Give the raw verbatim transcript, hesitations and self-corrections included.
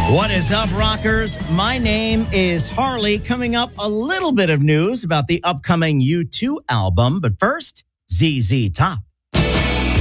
What is up, rockers? My name is Harley. Coming up, a little bit of news about the upcoming U two album. But first, Z Z Top.